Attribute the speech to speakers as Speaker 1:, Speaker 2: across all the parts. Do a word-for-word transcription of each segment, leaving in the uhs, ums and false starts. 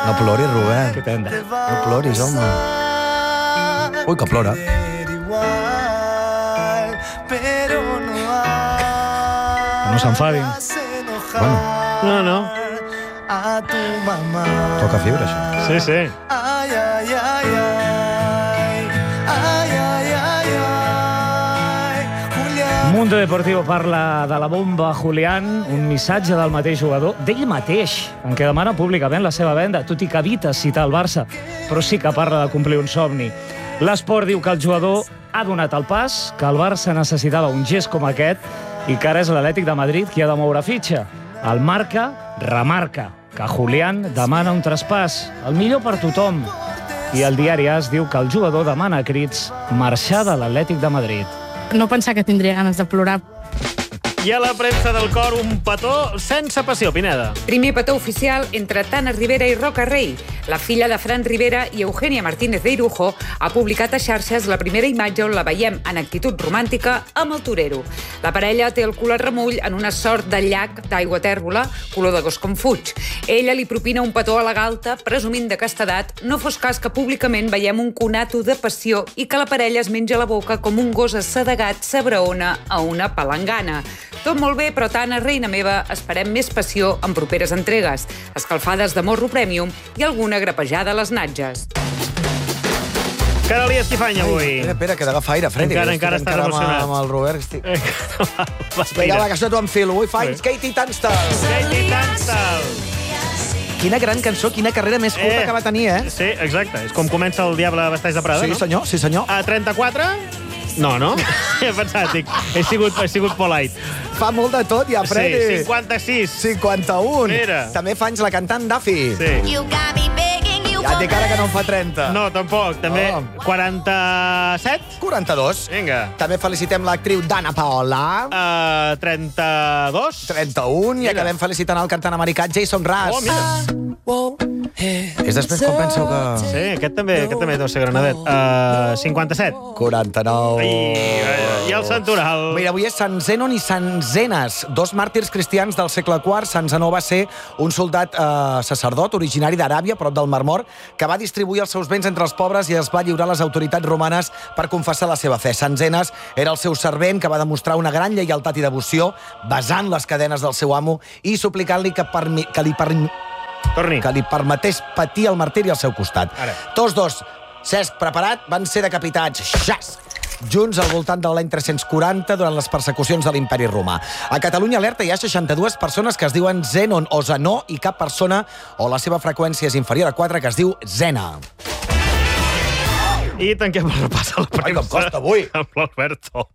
Speaker 1: No ploris, Rubén.
Speaker 2: Que tenda.
Speaker 1: No ploris, home. Ui, que plora.
Speaker 2: No s'enfadin.
Speaker 1: Bueno,
Speaker 2: No, no.
Speaker 1: toca fibra, això.
Speaker 2: Sí, sí.
Speaker 3: Ai, ai, ai, ai. Ai, ai, ai, ai. Julián.
Speaker 2: Mundo Deportivo parla de la bomba Julián, un missatge del mateix jugador, d'ell mateix, en què demana públicament la seva venda, tot i que evita citar el Barça, però sí que parla de complir un somni. L'Esport diu que el jugador ha donat el pas, que el Barça necessitava un gest com aquest i que ara és l'Atlètic de Madrid qui ha de moure fitxa. El Marca remarca que Julián demana un traspàs, el millor per tothom. I el diari AS diu que el jugador demana a crits marxar de l'Atlètic de Madrid.
Speaker 4: No pensar que tindria ganes de plorar.
Speaker 2: I a la premsa del cor, un petó sense passió, Pineda.
Speaker 5: Primer petó oficial entre Tana Rivera i Roca Rey. La filla de Fran Rivera i Eugènia Martínez de Irujo ha publicat a xarxes la primera imatge on la veiem en actitud romàntica amb el torero. La parella té el cul a remull en una sort de llac d'aigua tèrbola, color de gos com fuig. Ella li propina un petó a la galta, presumint de castedat, no fos cas que públicament veiem un conato de passió i que la parella es menja la boca com un gos assedegat s'abraona a una palangana. Tot molt bé, però Tana, reina meva, esperem més passió en properes entregues, escalfades de morro premium i alguna grapejada a les natges.
Speaker 2: Carolí Esquifany, avui.
Speaker 1: Espera, espera, que t'agafa aire, Freddy.
Speaker 2: Encara,
Speaker 1: que
Speaker 2: encara
Speaker 1: estic
Speaker 2: estàs emocionat.
Speaker 1: Amb el Robert. Estic...
Speaker 2: Va,
Speaker 1: Vinga, va, que això t'ho enfilo. Avui finds Katie Tunstall.
Speaker 2: Katie Tunstall.
Speaker 1: Quina gran cançó, quina carrera més curta
Speaker 2: Eh.
Speaker 1: que va tenir, eh?
Speaker 2: Sí, exacte. És com comença el Diable vesteix de Prada,
Speaker 1: Sí,
Speaker 2: no?
Speaker 1: senyor, sí, senyor.
Speaker 2: A trenta-quatre? No, no? He pensat, dic, he sigut, he sigut polite.
Speaker 1: Fa molt de tot, ja, Freddy.
Speaker 2: Sí, cinquanta-sis.
Speaker 1: cinquanta-un.
Speaker 2: Mira.
Speaker 1: També fa anys la cantant Duffy.
Speaker 2: Sí.
Speaker 1: Ja et dic ara que no en fa trenta.
Speaker 2: No, tampoc. També
Speaker 1: Oh.
Speaker 2: quaranta-set?
Speaker 1: quaranta-dos.
Speaker 2: Vinga.
Speaker 1: També felicitem l'actriu Dana Paola.
Speaker 2: Uh, trenta-dos?
Speaker 1: trenta-un. I
Speaker 2: Mira.
Speaker 1: acabem felicitant el cantant americà Jason Mraz.
Speaker 2: Oh, mira.
Speaker 1: És després quan penseu que...
Speaker 2: Sí, aquest també, aquest també deu ser granadet. Uh, cinquanta-set.
Speaker 1: quaranta-nou.
Speaker 2: I, I el santoral.
Speaker 1: Mira, avui és Sant Zenon i Sant Zenes, dos màrtirs cristians del segle quart. Sant Zenó va ser un soldat eh, sacerdot originari d'Aràbia, prop del Mar Mort, que va distribuir els seus béns entre els pobres i es va lliurar a les autoritats romanes per confessar la seva fe. Sant Zenes era el seu servent, que va demostrar una gran lleialtat i devoció, besant les cadenes del seu amo i suplicant-li que, permi... que li permi...
Speaker 2: Torni.
Speaker 1: que li permetés patir el martiri al seu costat.
Speaker 2: Ara.
Speaker 1: Tots dos, Cesc preparat, van ser decapitats. Xas! Junts al voltant de l'any tres-cents quaranta durant les persecucions de l'Imperi Romà. A Catalunya Alerta hi ha seixanta-dues persones que es diuen Zenon o Zenó i cap persona o la seva freqüència és inferior a quatre que es diu Zena.
Speaker 2: I tanquem el repàs a la premsa.
Speaker 1: Ai, que em costa avui.
Speaker 2: Amb l'Alberto.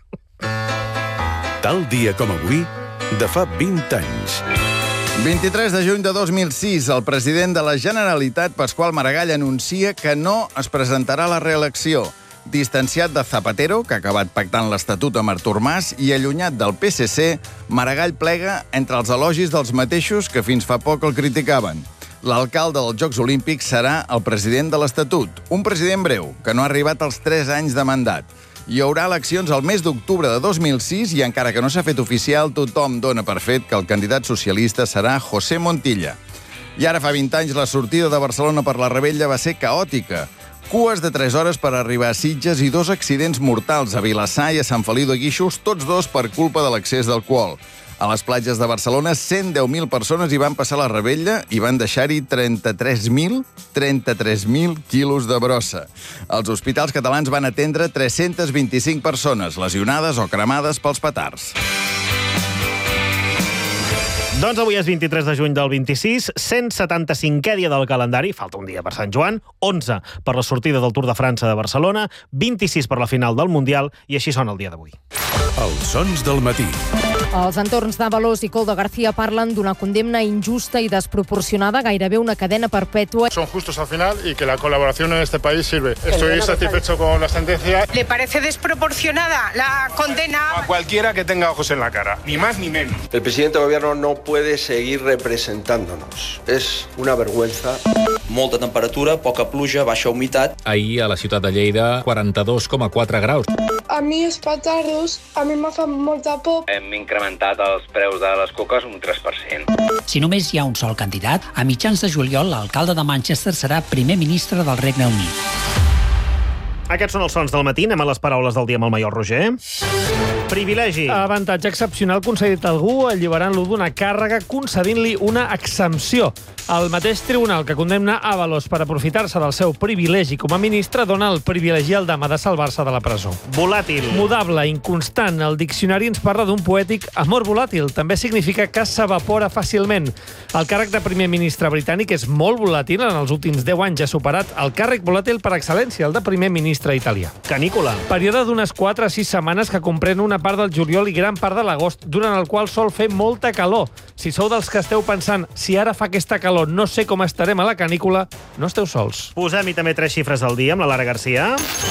Speaker 6: Tal dia com avui, de fa vint anys.
Speaker 7: vint-i-tres de juny de dos mil sis, el president de la Generalitat, Pasqual Maragall, anuncia que no es presentarà a la reelecció. Distanciat de Zapatero, que ha acabat pactant l'Estatut amb Artur Mas, i allunyat del P S C, Maragall plega entre els elogis dels mateixos que fins fa poc el criticaven. L'alcalde dels Jocs Olímpics serà el president de l'Estatut, un president breu, que no ha arribat als tres anys de mandat. Hi haurà eleccions al mes d'octubre de dos mil sis i encara que no s'ha fet oficial, tothom dona per fet que el candidat socialista serà José Montilla. I ara fa vint anys la sortida de Barcelona per la Rebella va ser caòtica. Cues de tres hores per arribar a Sitges i dos accidents mortals a Vilassar i a Sant Feliu de Guíxols, tots dos per culpa de l'excés d'alcohol. A les platges de Barcelona, cent deu mil persones hi van passar la Rebella i van deixar-hi trenta-tres mil trenta-tres mil quilos de brossa. Els hospitals catalans van atendre tres-centes vint-i-cinc persones, lesionades o cremades pels petards.
Speaker 2: Doncs avui és vint-i-tres de juny del vint-i-sis, cent setanta-cinquè dia del calendari, falta un dia per Sant Joan, onze per la sortida del Tour de França de Barcelona, vint-i-sis per la final del Mundial, i així sona el dia d'avui.
Speaker 6: Els sons del matí.
Speaker 8: Els entorns d'Ábalos i Koldo García parlen d'una condemna injusta i desproporcionada, gairebé una cadena perpètua.
Speaker 9: Son justos al final y que la colaboración en este país sirve. Estoy satisfecho con la sentencia.
Speaker 10: ¿Le parece desproporcionada la condena?
Speaker 9: A cualquiera que tenga ojos en la cara, ni más ni menos.
Speaker 11: El presidente del gobierno no puede seguir representándonos. Es una vergüenza.
Speaker 12: Molta temperatura, poca pluja, baixa humitat.
Speaker 13: Ahir a la ciutat de Lleida, quaranta-dos coma quatre graus.
Speaker 12: a mi els petardos, a mi me fa molta por.
Speaker 13: Hem incrementat els preus de les coques un tres per cent.
Speaker 14: Si només hi ha un sol candidat, a mitjans de juliol l'alcalde de Manchester serà primer ministre del Regne Unit.
Speaker 15: Aquests són els sons del matí. Anem a les paraules del dia amb el Maiol Roger. Privilegi.
Speaker 2: Avantatge excepcional concedit a algú alliberant-lo d'una càrrega concedint-li una exempció. El mateix tribunal que condemna Ábalos per aprofitar-se del seu privilegi com a ministre dona el privilegi al Dama de salvar-se de la presó.
Speaker 15: Volàtil.
Speaker 2: Mudable, inconstant. El diccionari ens parla d'un poètic amor volàtil. També significa que s'evapora fàcilment. El càrrec de primer ministre britànic és molt volàtil. En els últims deu anys ha superat el càrrec volàtil per excel·lència, el de primer ministre italià.
Speaker 15: Canícula.
Speaker 2: Període d'unes quatre a sis setmanes que comprèn una part del juliol i gran part de l'agost, durant el qual sol fer molta calor. Si sou dels que esteu pensant, si ara fa aquesta calor, no sé com estarem a la canícula, no esteu sols.
Speaker 15: Posem-hi també tres xifres al dia amb la Lara Garcia.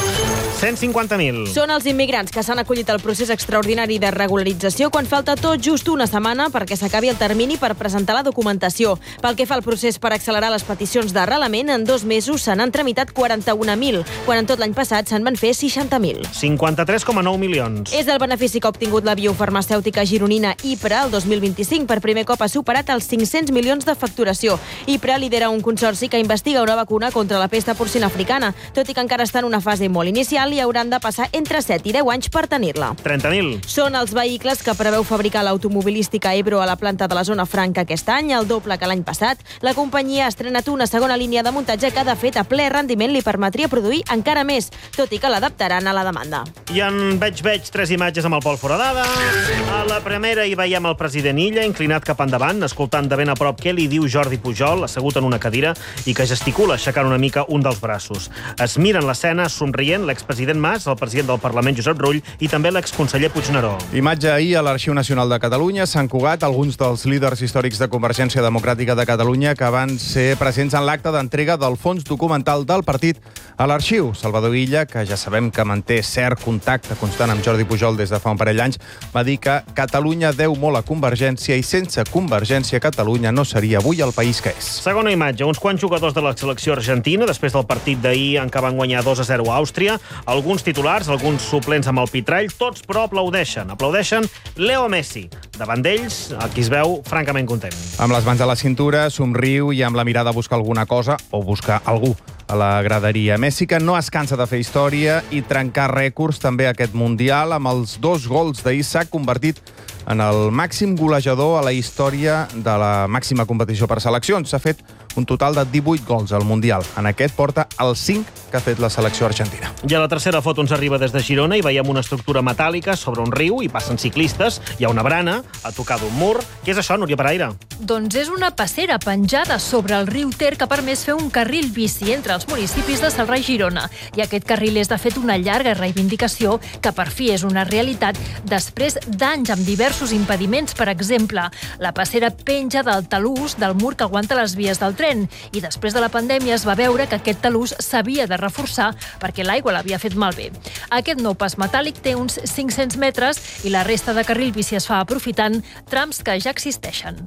Speaker 15: cent cinquanta mil.
Speaker 16: Són els immigrants que s'han acollit al procés extraordinari de regularització quan falta tot just una setmana perquè s'acabi el termini per presentar la documentació. Pel que fa al procés per accelerar les peticions d'arrelament, en dos mesos se n'han tramitat quaranta-un mil, quan en tot l'any passat se'n van fer seixanta mil.
Speaker 15: cinquanta-tres coma nou milions.
Speaker 16: És el benefici que ha obtingut la biofarmacèutica gironina IPRA el dos mil vint-i-cinc. Per primer cop ha superat els cinc-cents milions de facturació. IPRA lidera un consorci que investiga una vacuna contra la pesta porcina africana. Tot i que encara està en una fase molt inicial, i hauran de passar entre set i deu anys per tenir-la.
Speaker 15: trenta mil.
Speaker 16: Són els vehicles que preveu fabricar l'automobilística Ebro a la planta de la zona franca aquest any, el doble que l'any passat. La companyia ha estrenat una segona línia de muntatge que, de fet, a ple rendiment li permetria produir encara més, tot i que l'adaptaran a la demanda.
Speaker 15: I en veig, veig tres imatges amb el Pol Foradada. A la primera hi veiem el president Illa, inclinat cap endavant, escoltant de ben a prop què li diu Jordi Pujol, assegut en una cadira, i que gesticula aixecant una mica un dels braços. Es miren l'escena somrient l'expresident Mas, el president del Parlament Josep Rull i també l'exconseller Puigneró.
Speaker 17: Imatge ahir a l'Arxiu Nacional de Catalunya, Sant Cugat, alguns dels líders històrics de Convergència Democràtica de Catalunya que van ser presents en l'acte d'entrega del fons documental del partit a l'Arxiu. Salvador Illa, que ja sabem que manté cert contacte constant amb Jordi Pujol des de fa un parell d'anys, va dir que Catalunya deu molt a Convergència i sense Convergència Catalunya no seria avui el país que és.
Speaker 15: Segona imatge, uns quants jugadors de la selecció argentina després del partit d'ahir en què van guanyar dos a zero a Àustria. Alguns titulars, alguns suplents amb el pitrall, tots però aplaudeixen. Aplaudeixen Leo Messi. Davant d'ells, aquí es veu francament content.
Speaker 17: Amb les mans a la cintura, somriu i amb la mirada a buscar alguna cosa o buscar algú a la graderia. Messi, que no es cansa de fer història i trencar rècords també aquest Mundial. Amb els dos gols d'ahir s'ha convertit en el màxim golejador a la història de la màxima competició per seleccions. S'ha fet un total de divuit gols al Mundial. En aquest porta els cinc que ha fet la selecció argentina.
Speaker 15: I a la tercera foto ens arriba des de Girona i veiem una estructura metàl·lica sobre un riu i passen ciclistes. Hi ha una barana a tocar d'un mur. Què és això, Núria Paraire?
Speaker 18: Doncs és una passera penjada sobre el riu Ter que ha permès fer un carril bici entre els municipis de Celrà i Girona. I aquest carril és, de fet, una llarga reivindicació que per fi és una realitat després d'anys amb diversos impediments. Per exemple, la passera penja del talús del mur que aguanta les vies del tren i després de la pandèmia es va veure que aquest talús s'havia de reforçar perquè l'aigua l'havia fet malbé. Aquest nou pas metàl·lic té uns cinc-cents metres i la resta de carril bici es fa aprofitant trams que ja existeixen.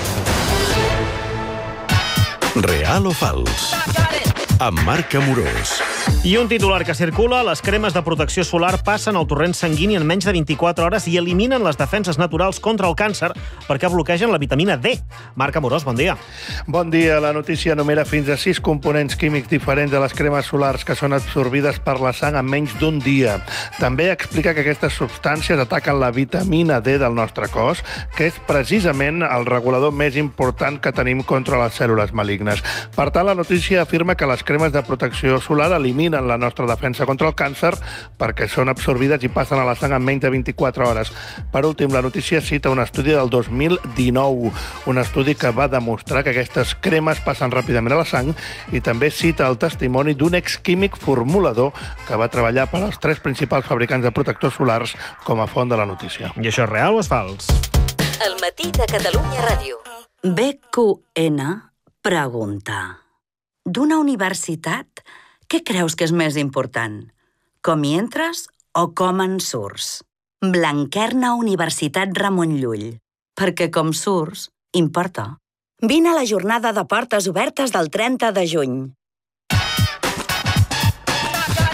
Speaker 6: Real o fals? Amb Marc Amorós.
Speaker 15: I un titular que circula: les cremes de protecció solar passen al torrent sanguini en menys de vint-i-quatre hores i eliminen les defenses naturals contra el càncer perquè bloquegen la vitamina D. Marc Amorós, bon dia.
Speaker 19: Bon dia. La notícia enumera fins a sis components químics diferents de les cremes solars que són absorbides per la sang en menys d'un dia. També explica que aquestes substàncies ataquen la vitamina D del nostre cos, que és precisament el regulador més important que tenim contra les cèl·lules malignes. Per tant, la notícia afirma que les cremes de protecció solar eliminen la nostra defensa contra el càncer perquè són absorbides i passen a la sang en menys de vint-i-quatre hores. Per últim, la notícia cita un estudi del dos mil dinou, un estudi que va demostrar que aquestes cremes passen ràpidament a la sang i també cita el testimoni d'un exquímic formulador que va treballar per als tres principals fabricants de protectors solars com a font de la notícia.
Speaker 15: I això és real o és fals?
Speaker 20: El matí de Catalunya Ràdio. B Q N pregunta: d'una universitat, què creus que és més important? Com hi entres o com en surts? Blanquerna Universitat Ramon Llull. Perquè com surts, importa. Vine a la jornada de portes obertes del trenta de juny.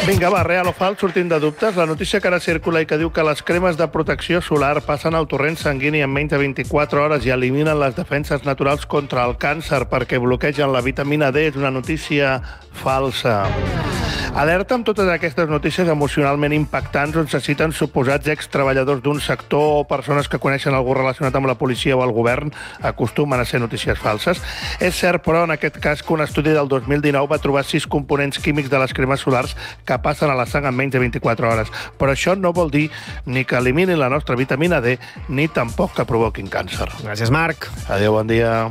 Speaker 19: Vinga, va, real o fals, sortint de dubtes. La notícia que ara circula i que diu que les cremes de protecció solar passen al torrent sanguini en menys de vint-i-quatre hores i eliminen les defenses naturals contra el càncer perquè bloquegen la vitamina D és una notícia falsa. Alerta amb totes aquestes notícies emocionalment impactants on se citen suposats ex-treballadors d'un sector o persones que coneixen algú relacionat amb la policia o el govern acostumen a ser notícies falses. És cert, però, en aquest cas, que un estudi del dos mil dinou va trobar sis components químics de les cremes solars que passen a la sang en menys de vint-i-quatre hores. Però això no vol dir ni que eliminin la nostra vitamina D ni tampoc que provoquin càncer.
Speaker 15: Gràcies, Marc.
Speaker 19: Adéu, bon dia.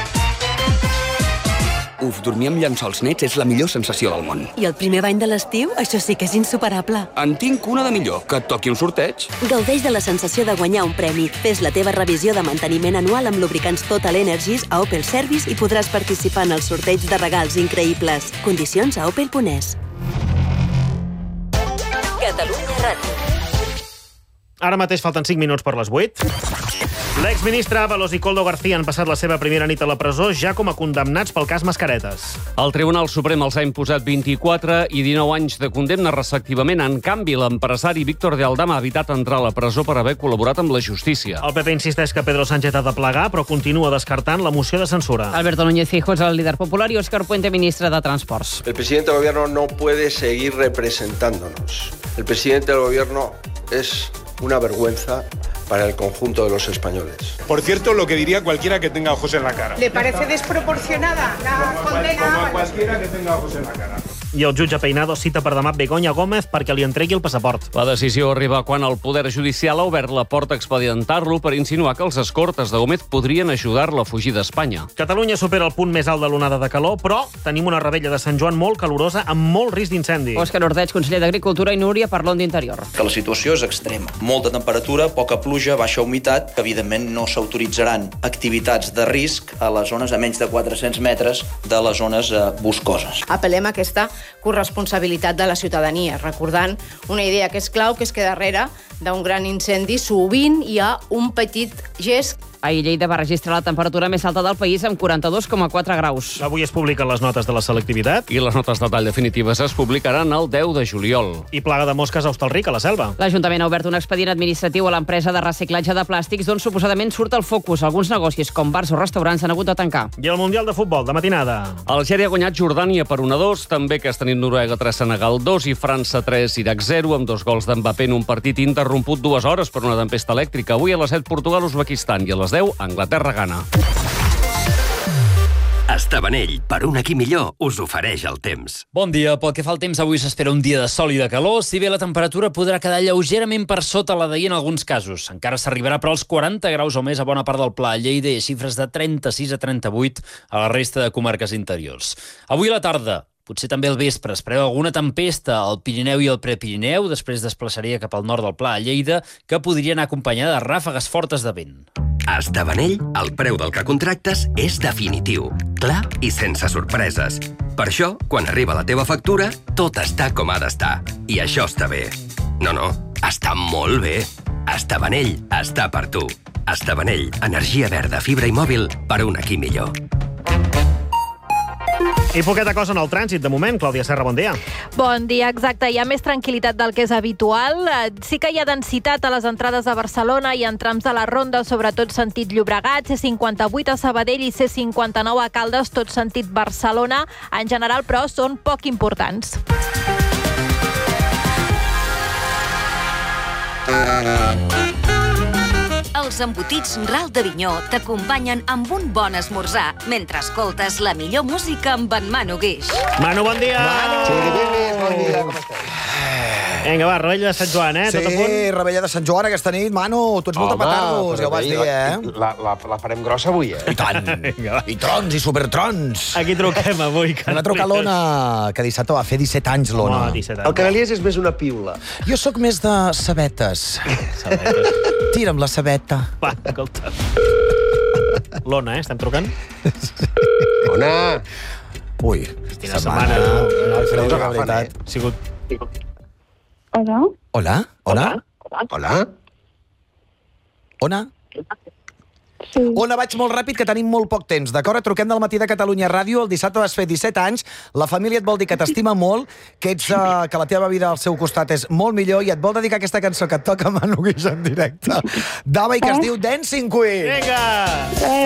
Speaker 21: Uf, dormir amb llençols nets és la millor sensació del món.
Speaker 22: I el primer bany de l'estiu, això sí que és insuperable.
Speaker 21: En tinc una de millor, que et toqui un sorteig.
Speaker 22: Gaudeix de la sensació de guanyar un premi. Fes la teva revisió de manteniment anual amb lubricants Total Energies a Opel Service i podràs participar en el sorteig de regals increïbles. Condicions a opel punt es. Catalunya Ràdio.
Speaker 15: Ara mateix falten cinc minuts per les vuit. L'exministre Ábalos i Koldo García han passat la seva primera nit a la presó ja com a condemnats pel cas Mascaretes.
Speaker 23: El Tribunal Suprem els ha imposat vint-i-quatre i dinou anys de condemna respectivament. En canvi, l'empresari Víctor de Aldama ha evitat entrar a la presó per haver col·laborat amb la justícia.
Speaker 15: El P P insisteix que Pedro Sánchez ha de plegar, però continua descartant la moció de censura.
Speaker 24: Alberto Núñez Feijóo és el líder popular i Óscar Puente, ministre de Transports.
Speaker 11: El presidente del gobierno no puede seguir representándonos. El presidente del gobierno es una vergüenza para el conjunto de los españoles.
Speaker 25: Por cierto, lo que diría cualquiera que tenga ojos en la cara.
Speaker 10: ¿Le parece desproporcionada la condena?
Speaker 25: Como a cualquiera que tenga ojos en la cara.
Speaker 15: I el jutge Peinado cita per demà Begoña Gómez perquè li entregui el passaport.
Speaker 23: La decisió arriba quan el Poder Judicial ha obert la porta a expedientar-lo per insinuar que els escortes de Gómez podrien ajudar-lo a fugir d'Espanya.
Speaker 15: Catalunya supera el punt més alt de l'onada de calor, però tenim una rebella de Sant Joan molt calorosa amb molt risc d'incendi.
Speaker 24: Òscar Ordeig, conseller d'Agricultura, i Núria Parlon d'Interior.
Speaker 26: Que la situació és extrema. Molta temperatura, poca pluja, baixa humitat, que evidentment no s'autoritzaran activitats de risc a les zones a menys de quatre-cents metres de les zones eh, boscoses.
Speaker 27: Apel·lem a aquesta corresponsabilitat de la ciutadania, recordant una idea que és clau, que és que darrere d'un gran incendi sovint hi ha un petit gest.
Speaker 24: Ahir Lleida va registrar la temperatura més alta del país amb quaranta-dos coma quatre graus.
Speaker 15: Avui es publiquen les notes de la selectivitat.
Speaker 23: I les notes de tall definitives es publicaran el deu de juliol.
Speaker 15: I plaga de mosques a Hostalric, a la Selva.
Speaker 24: L'Ajuntament ha obert un expedient administratiu a l'empresa de reciclatge de plàstics d'on suposadament surt el focus. Alguns negocis, com bars o restaurants, han hagut de tancar.
Speaker 15: I el Mundial de Futbol, de matinada.
Speaker 23: Algèria ha guanyat Jordània per un a dos, també aquesta nit Noruega tres, Senegal dos i França tres, Iraq zero, amb dos gols d'Mbappé en un partit interromput dues hores per una tempesta elèctrica. Avui a les set Portugal, Uzbekistan i a les deu Anglaterra Gana.
Speaker 28: Estabanell, per un aquí millor, us ofereix el temps.
Speaker 29: Bon dia. Pel que fa al temps, avui s'espera un dia de sol i de calor, si bé la temperatura podrà quedar lleugerament per sota la d'ahir en alguns casos. Encara s'arribarà per als quaranta graus o més a bona part del Pla, a Lleida, i xifres de trenta-sis a trenta-vuit a la resta de comarques interiors. Avui a la tarda, potser també al vespre, es preveu alguna tempesta al Pirineu i al Prepirineu, després desplaçaria cap al nord del Pla, a Lleida, que podria anar acompanyada de ràfegues fortes de vent.
Speaker 28: A Estabanell, el preu del que contractes és definitiu, clar i sense sorpreses. Per això, quan arriba la teva factura, tot està com ha d'estar. I això està bé. No, no, està molt bé. Estabanell està per tu. Estabanell, energia verda, fibra i mòbil per un aquí millor.
Speaker 15: I poqueta cosa en el trànsit, de moment. Clàudia Serra, bon dia.
Speaker 30: Bon dia, exacte. Hi ha més tranquil·litat del que és habitual. Sí que hi ha densitat a les entrades de Barcelona i en trams de la Ronda, sobretot sentit Llobregat, C cinquanta-vuit a Sabadell i C cinquanta-nou a Caldes, tot sentit Barcelona. En general, però, són poc importants.
Speaker 31: Els embotits Ral d'Avinyó t'acompanyen amb un bon esmorzar mentre escoltes la millor música amb en Manu Guix.
Speaker 15: Manu, bon dia!
Speaker 1: Manu! Bon dia, com estàs?
Speaker 15: Vinga, va, rebella de Sant Joan, eh?
Speaker 1: Sí,
Speaker 15: tot a punt?
Speaker 1: rebella de Sant Joan aquesta nit. Manu, tu ets molt de petardos, ja ho vas dir, eh?
Speaker 32: La, la, la farem grossa avui, eh?
Speaker 1: I tant! I trons, i supertrons!
Speaker 15: Aquí truquem avui.
Speaker 1: Una truca a l'Ona, que dissabte va fer disset anys, l'Ona.
Speaker 15: Home, disset anys.
Speaker 32: El Canalies és més una piula.
Speaker 1: Jo sóc més de sabetes.
Speaker 15: Sabetes.
Speaker 1: Tira'm la sabeta.
Speaker 15: Va, escolta. L'Ona, eh? Estem trucant?
Speaker 32: Ona!
Speaker 1: Ui,
Speaker 15: quina setmana.
Speaker 1: No,
Speaker 32: no ens agafen, eh?
Speaker 15: Ha sigut...
Speaker 12: Hola?
Speaker 1: Hola? Hola?
Speaker 32: Hola?
Speaker 1: Ona?
Speaker 12: Sí.
Speaker 1: Ona, vaig molt ràpid, que tenim molt poc temps, d'acord? Et truquem del Matí de Catalunya Ràdio. El dissabte vas fer disset anys, la família et vol dir que t'estima molt, que ets, uh, que la teva vida al seu costat és molt millor i et vol dedicar aquesta cançó que et toca Manu Guix en directe. Dava i que es diu Dancing Queen.
Speaker 15: Vinga!